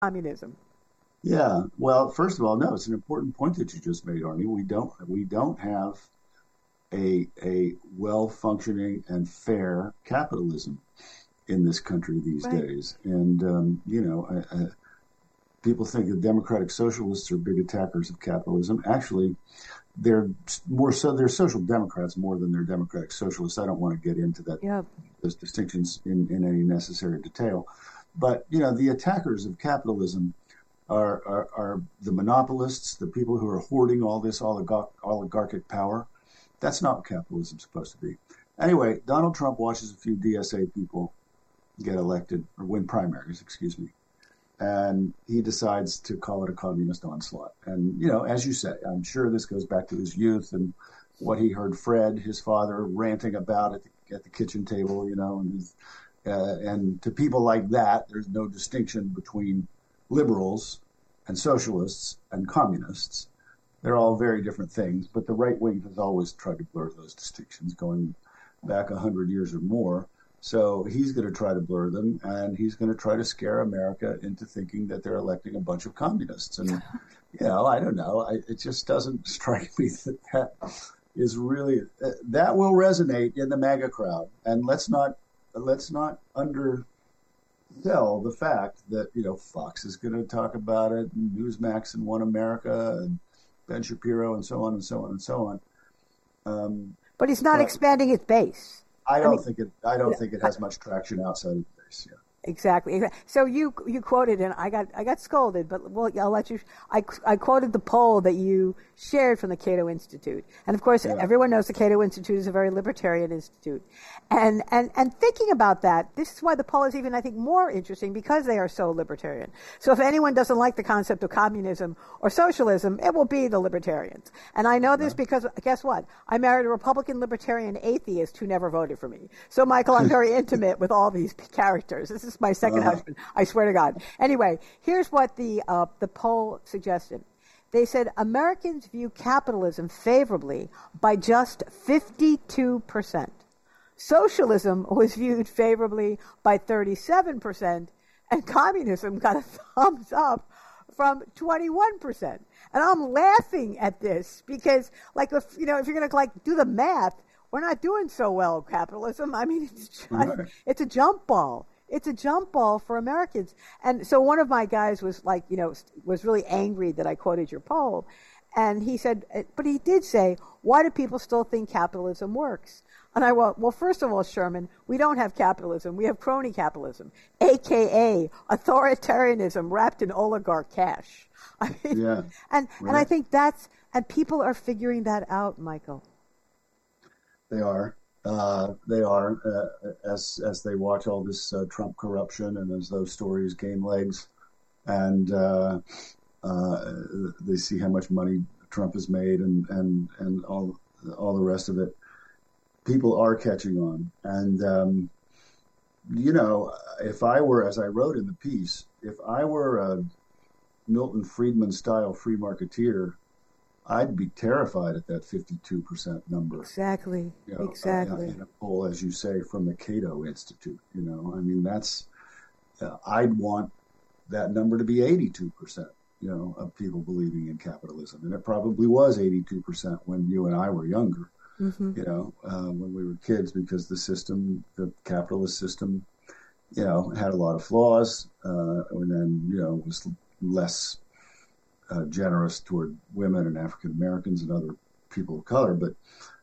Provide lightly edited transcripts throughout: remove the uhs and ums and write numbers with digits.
communism. Yeah. Well, first of all, no, it's an important point that you just made, Arnie. We don't have a well functioning and fair capitalism in this country these Right. days. And people think that democratic socialists are big attackers of capitalism. Actually, they're they're social democrats more than they're democratic socialists. I don't want to get into that Yeah. those distinctions in any necessary detail. But the attackers of capitalism are the monopolists, the people who are hoarding all this oligarchic power. That's not what capitalism's supposed to be. Anyway, Donald Trump watches a few DSA people get elected or win primaries, excuse me, and he decides to call it a communist onslaught. And as you say, I'm sure this goes back to his youth and what he heard Fred, his father, ranting about at the kitchen table. And to people like that, there's no distinction between liberals and socialists and communists. They're all very different things, but the right wing has always tried to blur those distinctions going back 100 years or more. So he's going to try to blur them, and he's going to try to scare America into thinking that they're electing a bunch of communists. And, I don't know. It just doesn't strike me that is really, that will resonate in the MAGA crowd. And let's not undersell the fact that, Fox is going to talk about it, and Newsmax and One America, and Ben Shapiro, and so on and so on and so on. But he's not But expanding its base. I I mean, don't think it. I don't think it has much traction outside of the base. Yeah. exactly. So you quoted, and I got scolded, but I'll let you. I quoted the poll that you shared from the Cato Institute, and of course, Yeah. everyone knows the Cato Institute is a very libertarian institute, and thinking about that, this is why the poll is even, I think, more interesting because they are so libertarian. So if anyone doesn't like the concept of communism or socialism, it will be the libertarians. And I know this because guess what? I married a Republican libertarian atheist who never voted for me. So Michael, I'm very intimate with all these characters. This is my second husband. I swear to God. Anyway, here's what the poll suggested. They said Americans view capitalism favorably by just 52%. Socialism was viewed favorably by 37%, and communism got a thumbs up from 21%. And I'm laughing at this because, if you're going to do the math, we're not doing so well, capitalism. I mean, Right. it's a jump ball. It's a jump ball for Americans. And so one of my guys was was really angry that I quoted your poll. And he said, but he did say, why do people still think capitalism works? And I went, well, first of all, Sherman, we don't have capitalism. We have crony capitalism, a.k.a. authoritarianism wrapped in oligarch cash. I mean, Yeah. and I Right. think and people are figuring that out, Michael. They are. They are as they watch all this Trump corruption and as those stories gain legs, and they see how much money Trump has made and all the rest of it. People are catching on, and if I were, as I wrote in the piece, if I were a Milton Friedman style free marketeer, I'd be terrified at that 52% number. Exactly. Exactly. In a poll, as you say, from the Cato Institute. I mean, I'd want that number to be 82%. Of people believing in capitalism, and it probably was 82% when you and I were younger. Mm-hmm. When we were kids, because the capitalist system, had a lot of flaws, and then was less generous toward women and African Americans and other people of color, but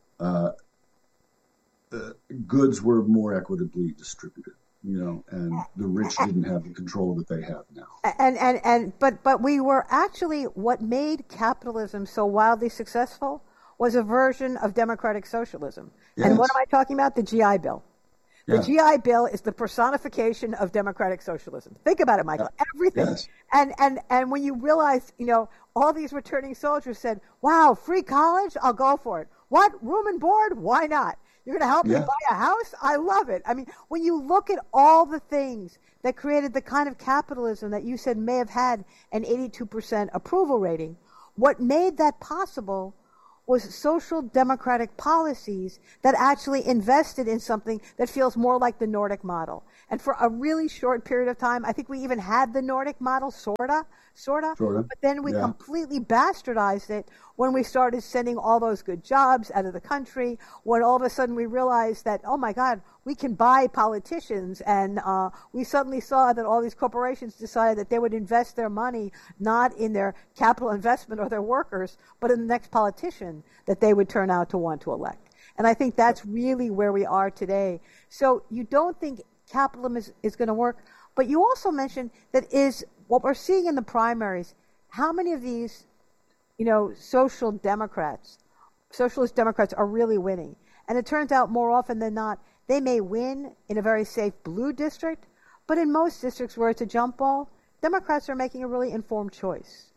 goods were more equitably distributed, and the rich didn't have the control that they have now. But we were actually, what made capitalism so wildly successful was a version of democratic socialism. Yes. And what am I talking about? The GI Bill. The Yeah. GI Bill is the personification of democratic socialism. Think about it, Michael. Everything. Yes. And when you realize, all these returning soldiers said, wow, free college? I'll go for it. What? Room and board? Why not? You're going to help me Yeah. buy a house? I love it. I mean, when you look at all the things that created the kind of capitalism that you said may have had an 82% approval rating, what made that possible was social democratic policies that actually invested in something that feels more like the Nordic model. And for a really short period of time, I think we even had the Nordic model, sorta, but then we completely bastardized it when we started sending all those good jobs out of the country, when all of a sudden we realized that, oh my God, we can buy politicians, and we suddenly saw that all these corporations decided that they would invest their money not in their capital investment or their workers, but in the next politician that they would turn out to want to elect. And I think that's really where we are today. So you don't think capitalism is going to work, but you also mentioned that is what we're seeing in the primaries. How many of these, socialist Democrats are really winning? And it turns out more often than not, they may win in a very safe blue district, but in most districts where it's a jump ball, Democrats are making a really informed choice.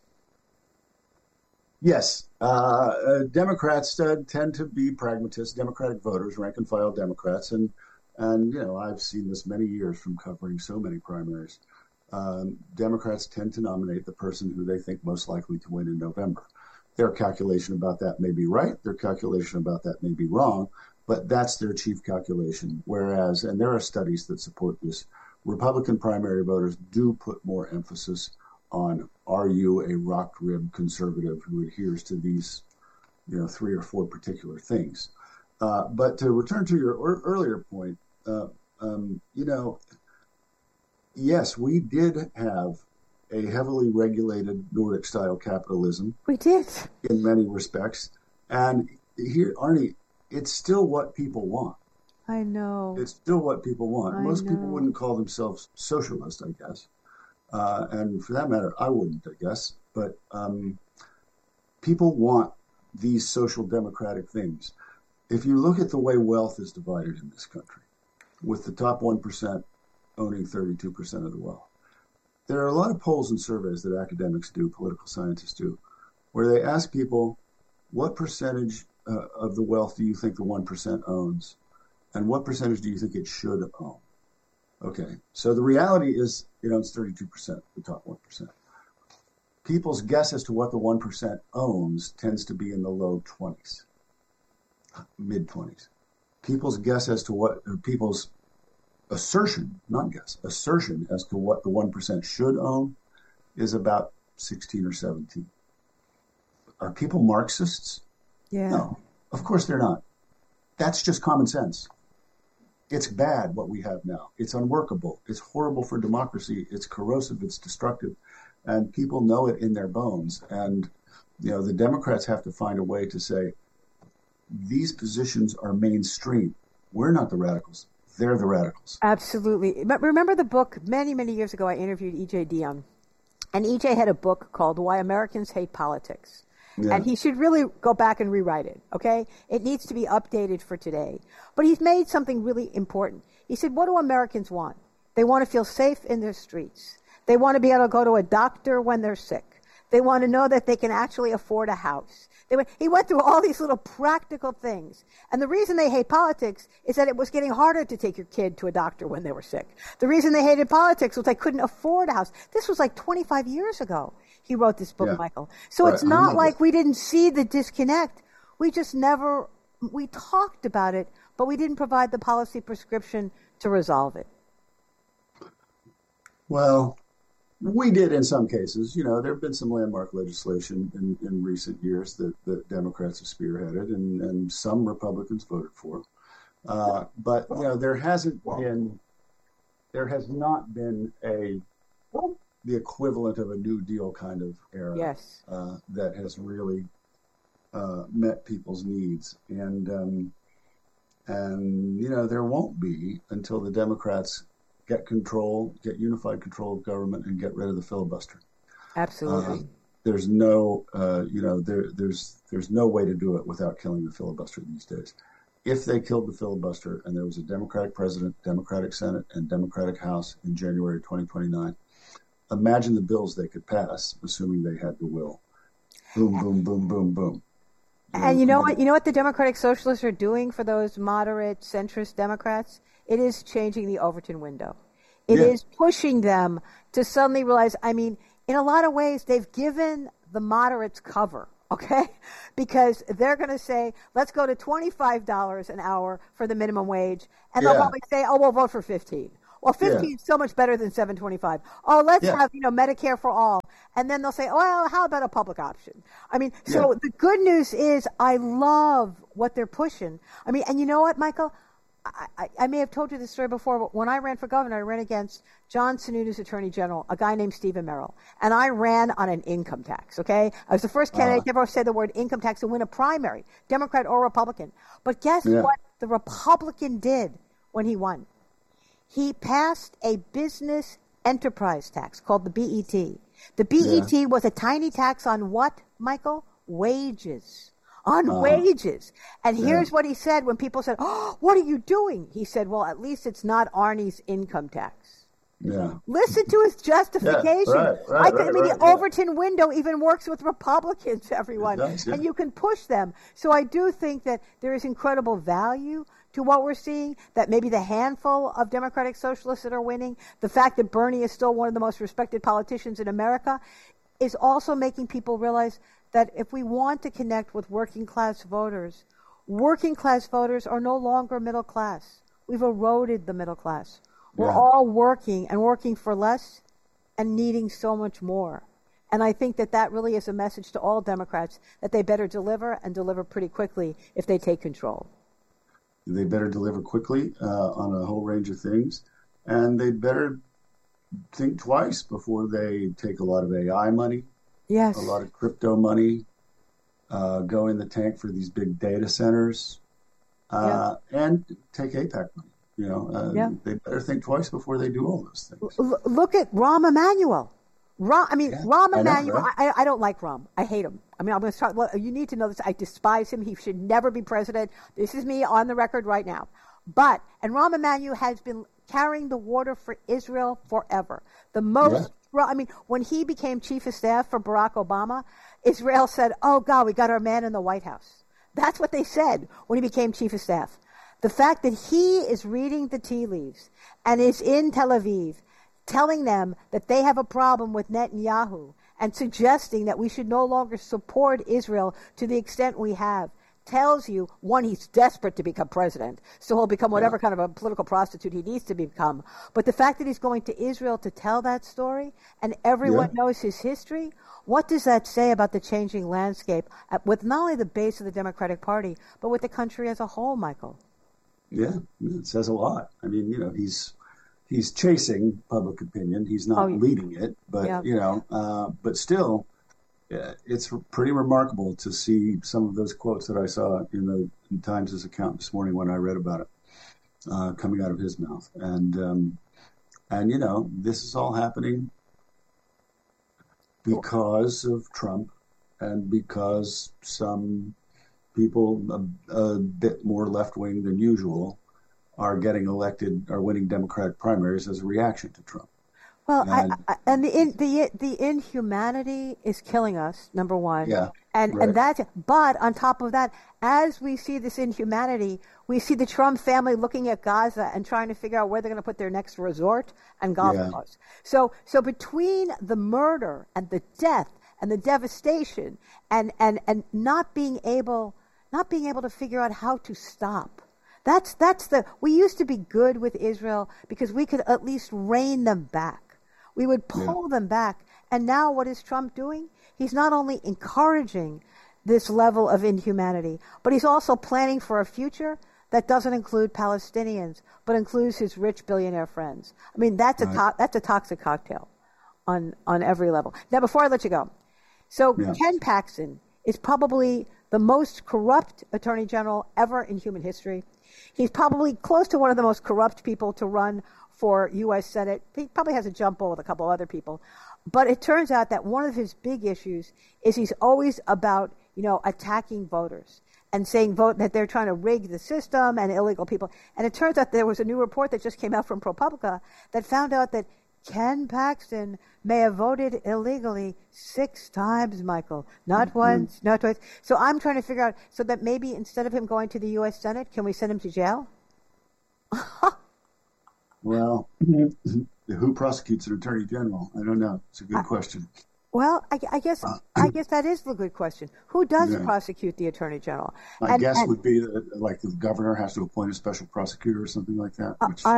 Yes. Democrats tend to be pragmatists, Democratic voters, rank and file Democrats. And I've seen this many years from covering so many primaries. Democrats tend to nominate the person who they think most likely to win in November. Their calculation about that may be right. Their calculation about that may be wrong, but that's their chief calculation. Whereas, and there are studies that support this, Republican primary voters do put more emphasis on, are you a rock-ribbed conservative who adheres to these, 3 or 4 particular things. But to return to your earlier point, yes, we did have a heavily regulated Nordic-style capitalism. We did. In many respects. And here, Arnie, it's still what people want. I know. It's still what people want. Most people wouldn't call themselves socialist, I guess. And for that matter, I wouldn't, I guess. But people want these social democratic things. If you look at the way wealth is divided in this country, with the top 1% owning 32% of the wealth, there are a lot of polls and surveys that academics do, political scientists do, where they ask people, what percentage of the wealth do you think the 1% owns? And what percentage do you think it should own? Okay, so the reality is it owns 32%, the top 1%. People's guess as to what the 1% owns tends to be in the low 20s, mid-20s. People's guess as to what, or people's assertion, not guess, assertion as to what the 1% should own is about 16 or 17. Are people Marxists? Yeah. No, of course they're not. That's just common sense. It's bad what we have now. It's unworkable. It's horrible for democracy. It's corrosive. It's destructive. And people know it in their bones. And, the Democrats have to find a way to say, these positions are mainstream. We're not the radicals. They're the radicals. Absolutely. But remember the book, many, many years ago, I interviewed E.J. Dionne. And E.J. had a book called Why Americans Hate Politics. Yeah. And he should really go back and rewrite it, okay? It needs to be updated for today. But he's made something really important. He said, what do Americans want? They want to feel safe in their streets. They want to be able to go to a doctor when they're sick. They want to know that they can actually afford a house. He went through all these little practical things. And the reason they hate politics is that it was getting harder to take your kid to a doctor when they were sick. The reason they hated politics was they couldn't afford a house. This was like 25 years ago. He wrote this book, Michael. So It's not like we didn't see the disconnect. We just we talked about it, but we didn't provide the policy prescription to resolve it. Well, we did in some cases. There have been some landmark legislation in recent years that Democrats have spearheaded and some Republicans voted for. But, there has not been the equivalent of a New Deal kind of era that has really met people's needs. And there won't be until the Democrats get unified control of government and get rid of the filibuster. Absolutely. There's no, there's no way to do it without killing the filibuster these days. If they killed the filibuster and there was a Democratic president, Democratic Senate, and Democratic House in January 2029, imagine the bills they could pass, assuming they had the will. Boom, boom, boom, boom, boom. And you know what? You know what the Democratic Socialists are doing for those moderate centrist Democrats? It is changing the Overton window. It is pushing them to suddenly realize, in a lot of ways, they've given the moderates cover, okay? Because they're going to say, let's go to $25 an hour for the minimum wage. And they'll probably say, oh, we'll vote for 15. Well, 15 is so much better than 7.25. Oh, let's have, Medicare for all. And then they'll say, oh, well, how about a public option? I mean, so the good news is I love what they're pushing. I mean, and you know what, Michael? I may have told you this story before, but when I ran for governor, I ran against John Sununu's attorney general, a guy named Stephen Merrill. And I ran on an income tax, okay? I was the first candidate to ever say the word income tax to win a primary, Democrat or Republican. But guess what the Republican did when he won? He passed a business enterprise tax called the BET. The BET was a tiny tax on what, Michael? Wages. On wages. And here's what he said when people said, oh, what are you doing? He said, well, at least it's not Arnie's income tax. Yeah. Listen to his justification. The Overton window even works with Republicans, everyone. And you can push them. So I do think that there is incredible value to what we're seeing, that maybe the handful of Democratic Socialists that are winning, the fact that Bernie is still one of the most respected politicians in America, is also making people realize that if we want to connect with working class voters are no longer middle class. We've eroded the middle class. We're all working and working for less and needing so much more. And I think that that really is a message to all Democrats, that they better deliver and deliver pretty quickly if they take control. They better deliver quickly on a whole range of things. And they better think twice before they take a lot of AI money. Yes. A lot of crypto money, go in the tank for these big data centers, and take AIPAC money. They better think twice before they do all those things. Look at Rahm Emanuel. Rahm Emanuel, right? I don't like Rahm. I hate him. I mean, I'm going to start. You need to know this. I despise him. He should never be president. This is me on the record right now. And Rahm Emanuel has been carrying the water for Israel forever. The most. I mean, when he became chief of staff for Barack Obama, Israel said, oh, God, we got our man in the White House. That's what they said when he became chief of staff. The fact that he is reading the tea leaves and is in Tel Aviv telling them that they have a problem with Netanyahu and suggesting that we should no longer support Israel to the extent we have, tells you, one, he's desperate to become president, so he'll become whatever kind of a political prostitute he needs to become. But the fact that he's going to Israel to tell that story, and everyone knows his history, what does that say about the changing landscape with not only the base of the Democratic Party, but with the country as a whole, Michael? Yeah, it says a lot. I mean, he's chasing public opinion. He's not leading it, but, but still, it's pretty remarkable to see some of those quotes that I saw in the Times' account this morning when I read about it coming out of his mouth. And this is all happening because of Trump and because some people a bit more left-wing than usual are getting elected, are winning Democratic primaries as a reaction to Trump. Well, the inhumanity is killing us, number one. Yeah. And that's, but on top of that, as we see this inhumanity, we see the Trump family looking at Gaza and trying to figure out where they're going to put their next resort and golf course. So between the murder and the death and the devastation and not being able to figure out how to stop. We used to be good with Israel because we could at least rein them back. We would pull them back. And now what is Trump doing? He's not only encouraging this level of inhumanity, but he's also planning for a future that doesn't include Palestinians, but includes his rich billionaire friends. I mean, that's a toxic cocktail on every level. Now, before I let you go, Ken Paxton is probably the most corrupt attorney general ever in human history. He's probably close to one of the most corrupt people to run for U.S. Senate. He probably has a jumble with a couple other people. But it turns out that one of his big issues is he's always about, attacking voters and saying that they're trying to rig the system and illegal people. And it turns out there was a new report that just came out from ProPublica that found out that Ken Paxton may have voted illegally 6 times, Michael. Not once, not twice. So I'm trying to figure out, so that maybe instead of him going to the U.S. Senate, can we send him to jail? Well, who prosecutes an attorney general? I don't know. It's a good question. Well, I guess that is the good question. Who does prosecute the Attorney General? My guess would be that, like, the governor has to appoint a special prosecutor or something like that.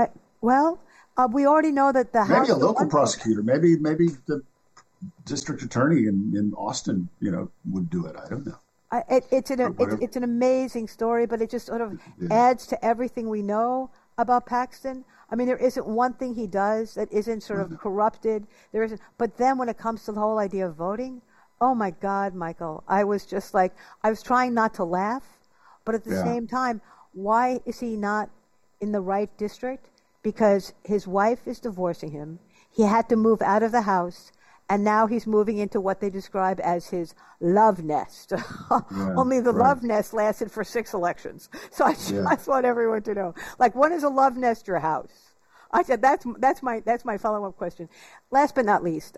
We already know that the House... Maybe a local prosecutor. Maybe the district attorney in Austin, would do it. I don't know. It's an amazing story, but it just sort of adds to everything we know about Paxton. I mean, there isn't one thing he does that isn't sort of corrupted. There isn't. But then when it comes to the whole idea of voting, oh my God, Michael, I was just like, I was trying not to laugh, but at the same time, why is he not in the right district? Because his wife is divorcing him. He had to move out of the house. And now he's moving into what they describe as his love nest. Only the love nest lasted for 6 elections. So I just want everyone to know. Like, when is a love nest your house? I said that's my follow-up question. Last but not least,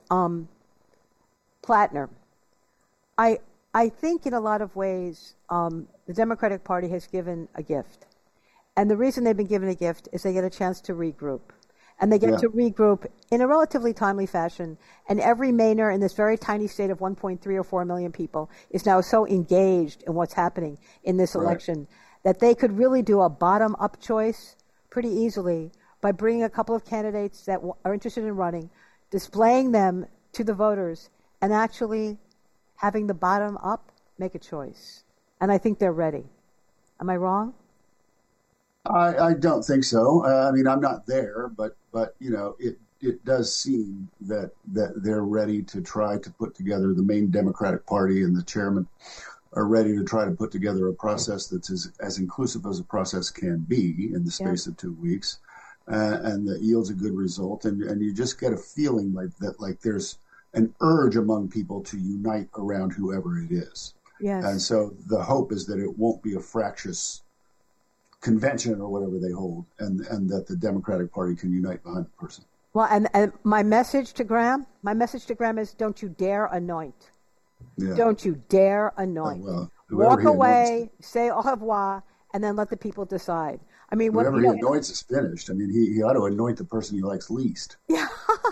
Plattner. I think in a lot of ways the Democratic Party has given a gift. And the reason they've been given a gift is they get a chance to regroup. And they get to regroup in a relatively timely fashion. And every Mainer in this very tiny state of 1.3 or 4 million people is now so engaged in what's happening in this election that they could really do a bottom-up choice pretty easily by bringing a couple of candidates that are interested in running, displaying them to the voters, and actually having the bottom-up make a choice. And I think they're ready. Am I wrong? I don't think so. I mean, I'm not there, but it does seem that they're ready to try to put together, the main Democratic Party and the chairman are ready to try to put together a process that's as inclusive as a process can be in the space of 2 weeks, and that yields a good result. And you just get a feeling like there's an urge among people to unite around whoever it is. Yes. And so the hope is that it won't be a fractious convention or whatever they hold, and that the Democratic Party can unite behind the person. Well, and my message to Graham is, don't you dare anoint. Yeah. Don't you dare anoint. Walk away, say au revoir, and then let the people decide. I mean, whoever he anoints is finished. I mean, he ought to anoint the person he likes least. Yeah.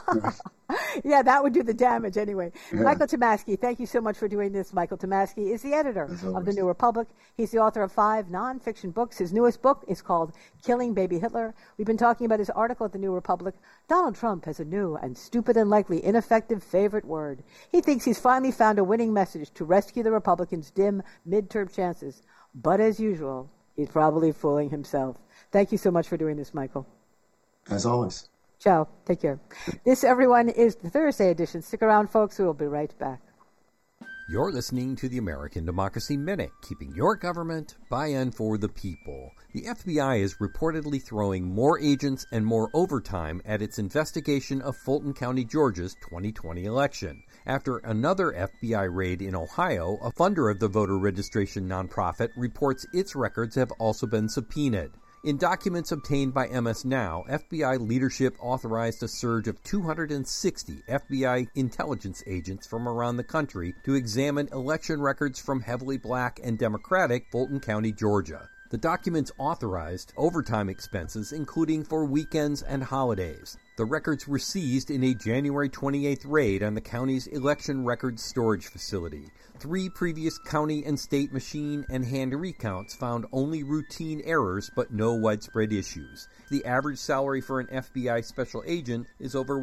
Yeah, that would do the damage anyway. Yeah. Michael Tomasky, thank you so much for doing this. Michael Tomasky is the editor of The New Republic. He's the author of 5 nonfiction books. His newest book is called Killing Baby Hitler. We've been talking about his article at The New Republic. Donald Trump has a new and stupid and likely ineffective favorite word. He thinks he's finally found a winning message to rescue the Republicans' dim midterm chances. But as usual, he's probably fooling himself. Thank you so much for doing this, Michael. As always. Ciao. Take care. This, everyone, is the Thursday edition. Stick around, folks. We'll be right back. You're listening to the American Democracy Minute, keeping your government by and for the people. The FBI is reportedly throwing more agents and more overtime at its investigation of Fulton County, Georgia's 2020 election. After another FBI raid in Ohio, a funder of the voter registration nonprofit reports its records have also been subpoenaed. In documents obtained by MS Now, FBI leadership authorized a surge of 260 FBI intelligence agents from around the country to examine election records from heavily black and Democratic Fulton County, Georgia. The documents authorized overtime expenses, including for weekends and holidays. The records were seized in a January 28th raid on the county's election records storage facility. 3 previous county and state machine and hand recounts found only routine errors but no widespread issues. The average salary for an FBI special agent is over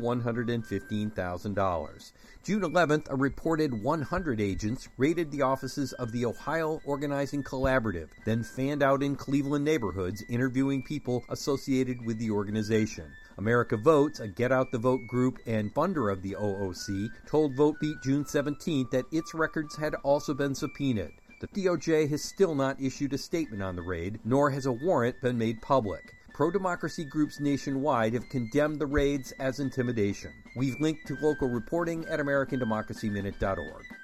$115,000. June 11th, a reported 100 agents raided the offices of the Ohio Organizing Collaborative, then fanned out in Cleveland neighborhoods interviewing people associated with the organization. America Votes, a Get Out the Vote group and funder of the OOC, told VoteBeat June 17th that its records had also been subpoenaed. The DOJ has still not issued a statement on the raid, nor has a warrant been made public. Pro-democracy groups nationwide have condemned the raids as intimidation. We've linked to local reporting at AmericanDemocracyMinute.org.